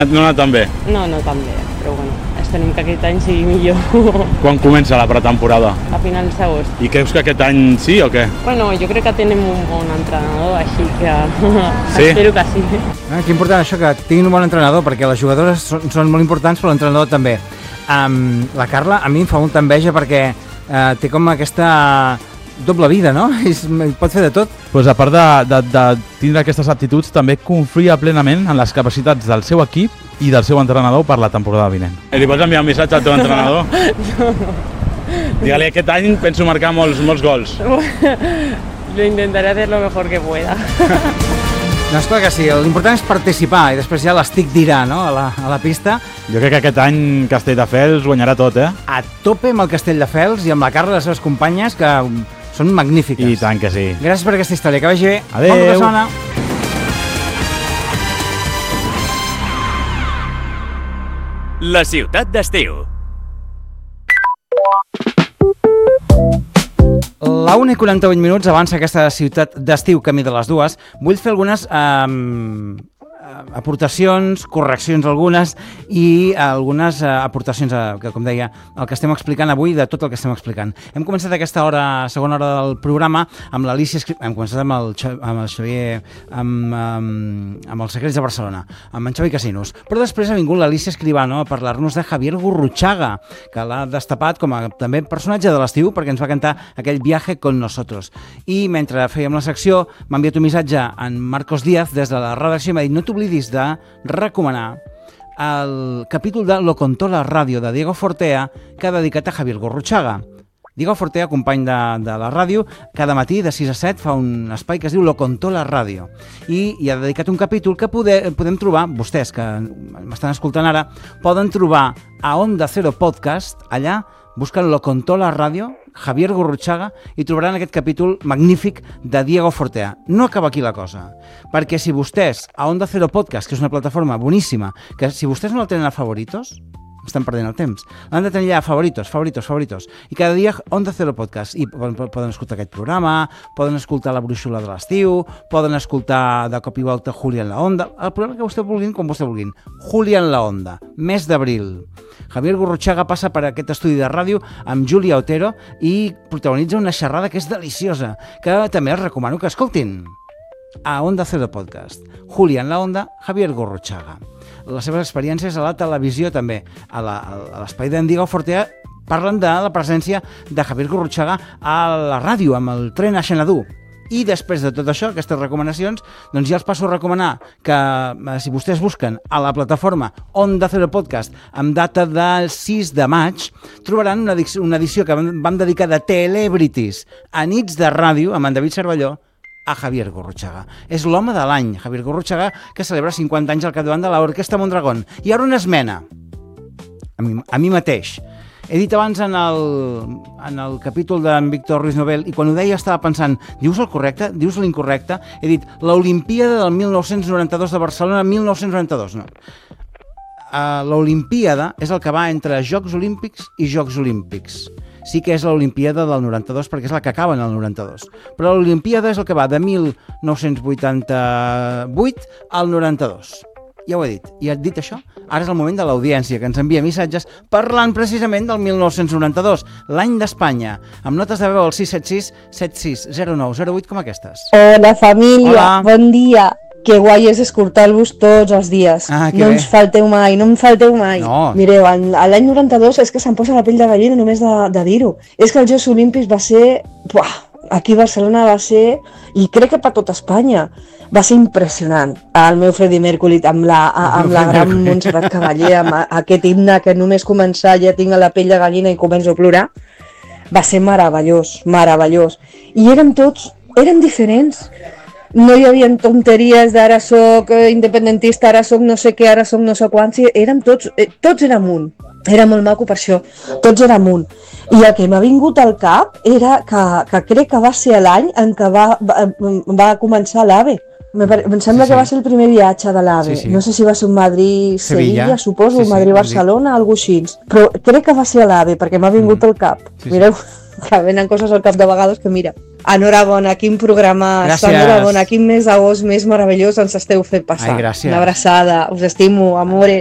No ha anat tan bé? No tan bé, però bueno, esperem que aquest any sigui millor. Quan comença la pretemporada? A finals d'agost. I creus que aquest any sí o què? Bueno, jo crec que tenim un bon entrenador, així que sí? Espero que sí. Que important això, que tinguin un bon entrenador, perquè les jugadores són molt importants, però l'entrenador també. La Carla a mi em fa molta enveja perquè té com aquesta doble vida, no? Pot fer de tot. Pues a part de tindre aquestes aptituds, també confia plenament en les capacitats del seu equip i del seu entrenador per la temporada vinent. Li pots enviar un missatge al teu entrenador? No. Digue-li, aquest any penso marcar molts gols. Lo intentaré hacer lo mejor que pueda. No, esclar que sí, l'important és participar i després ja l'estic dirà, no?, a la pista. Jo crec que aquest any Castelldefels guanyarà tot, A tope amb el Castelldefels i amb la Carla i les seves companyes, que són magnífiques. I tant que sí. Gràcies per aquesta història, que vagi bé. Adéu. Bona persona. La ciutat d'estiu. La 1:48 avança aquesta ciutat d'estiu camí de les dues. Vull fer algunes aportacions, correccions algunes i algunes aportacions que, com deia, el que estem explicant avui, de tot el que estem explicant. Hem començat aquesta segona hora del programa amb l'Alícia, hem començat amb el Xavier, amb els Secrets de Barcelona, amb en Xavi Casinos, però després ha vingut l'Alícia Escribano a parlar-nos de Javier Gurruchaga, que l'ha destapat com a també personatge de l'estiu perquè ens va cantar aquell Viaje con nosotros. I mentre fèiem la secció m'ha enviat un missatge en Marcos Díaz des de la redacció i m'ha dit: no t'oblidis de recomanar el capítol de Lo contó la ràdio de Diego Fortea que ha dedicat a Javier Gurruchaga. Diego Fortea, company de la ràdio, cada matí de 6 a 7 fa un espai que es diu Lo contó la ràdio i hi ha dedicat un capítol que podem trobar, vostès que m'estan escoltant ara, poden trobar a Onda Cero Podcast, allà busquen Lo contó la ràdio, Javier Gurruchaga, i trobaran aquest capítol magnífic de Diego Fortea. No acaba aquí la cosa, perquè si vostès, a Onda Cero Podcast, que és una plataforma boníssima, que si vostès no la tenen a favoritos, estan perdent el temps. L'han de tenir allà favoritos. I cada dia Onda Cero Podcast. I poden escoltar aquest programa, poden escoltar la brúixola de l'estiu, poden escoltar de cop i volta Juli en la Onda, el programa que vostè vulguin, com vostè vulguin. Juli en la Onda, mes d'abril. Javier Gurruchaga passa per aquest estudi de ràdio amb Júlia Otero i protagonitza una xerrada que és deliciosa, que també els recomano que escoltin. A Onda Cero Podcast. Juli en la Onda, Javier Gurruchaga. Les seves experiències a la televisió també, a l'espai d'en Diego Fortea, parlen de la presència de Javier Gurruchaga a la ràdio, amb el Tren a Xanadu. I després de tot això, aquestes recomanacions, doncs ja els passo a recomanar que si vostès busquen a la plataforma Onda Cero Podcast amb data del 6 de maig, trobaran una edició que vam dedicar de Celebrities a nits de ràdio amb en David Cervelló a Javier Gurruchaga. És l'home de l'any, Javier Gurruchaga, que celebra 50 anys al capdavant de l'Orquestra Mondragón. I ara una esmena a mi mateix. He dit abans en el capítol d'en Víctor Ruiz Nobel, i quan ho deia estava pensant, dius el correcte, dius l'incorrecte? He dit l'Olimpíada del 1992 de Barcelona, 1992, no. L'Olimpíada és el que va entre Jocs Olímpics i Jocs Olímpics. Sí que és l'Olimpíada del 92 perquè és la que acaba en el 92. Però l'Olimpíada és el que va de 1988 al 92. Ja ho he dit. I dit això, ara és el moment de l'audiència, que ens envia missatges parlant precisament del 1992, l'any d'Espanya, amb notes de veu al 676 760908 com aquestes. Hola família, hola. Bon dia. Que guai és escoltar-vos tots els dies. No ens falteu mai, no em falteu mai. No. Mireu, l'any 92 és que se'm posa la pell de gallina només de dir-ho. És que els Jocs Olímpics va ser... aquí a Barcelona va ser... I crec que per tot Espanya. Va ser impressionant. El meu Freddie Mercury amb la gran Montserrat Cavaller, amb aquest himne que només començar ja tinc la pell de gallina i començo a plorar. Va ser meravellós. I érem diferents. No hi havia tonteries d'ara soc independentista, ara soc no sé què, ara soc no sé quants, érem tots érem un. Era molt maco per això, tots érem un. I el que m'ha vingut al cap era que crec que va ser l'any en què va començar l'AVE. Em sembla que va ser el primer viatge de l'AVE. No sé si va ser un Madrid-Sevilla, suposo, Madrid-Barcelona, alguna cosa així. Però crec que va ser l'AVE, perquè m'ha vingut al cap. Mireu, que venen coses al cap de vegades que mira. enhorabona, quin programa, Gràcies. enhorabona, quin mes d'agost més meravellós ens esteu fent passar. Ai, gràcies. Una abraçada, us estimo, amore.